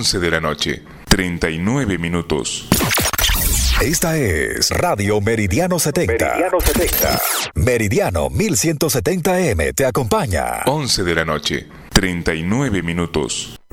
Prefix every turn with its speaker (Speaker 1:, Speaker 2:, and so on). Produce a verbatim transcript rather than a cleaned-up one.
Speaker 1: once de la noche, treinta y nueve minutos.
Speaker 2: Esta es Radio Meridiano setenta. Meridiano setenta. Meridiano mil ciento setenta A M te acompaña.
Speaker 1: once de la noche, treinta y nueve minutos.